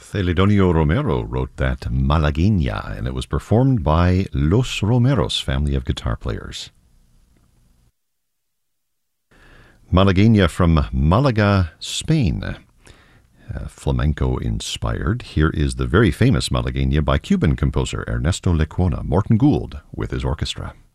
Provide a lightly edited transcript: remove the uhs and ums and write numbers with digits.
Celedonio Romero wrote that Malagueña, and it was performed by Los Romeros, family of guitar players. Malagueña from Malaga, Spain. Flamenco-inspired. Here is the very famous Malagueña by Cuban composer Ernesto Lecuona, Morton Gould with his orchestra.